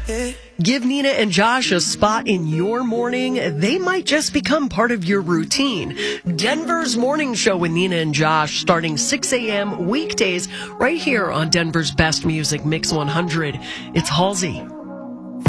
Give Nina and Josh a spot in your morning. They might just become part of your routine. Denver's Morning Show with Nina and Josh starting 6 a.m. weekdays right here on Denver's Best Music Mix 100. It's Halsey.